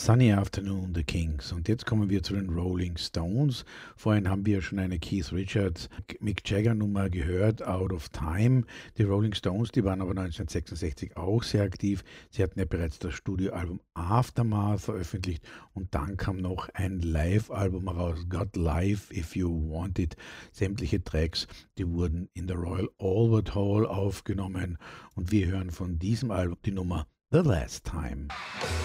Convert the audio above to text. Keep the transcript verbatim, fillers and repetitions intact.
Sunny Afternoon, The Kings. Und jetzt kommen wir zu den Rolling Stones. Vorhin haben wir schon eine Keith Richards, Mick Jagger Nummer gehört, Out of Time. Die Rolling Stones, die waren aber neunzehnhundertsechsundsechzig auch sehr aktiv. Sie hatten ja bereits das Studioalbum Aftermath veröffentlicht und dann kam noch ein Live-Album heraus, Got Live If You Want It. Sämtliche Tracks, die wurden in der Royal Albert Hall aufgenommen und wir hören von diesem Album die Nummer The Last Time.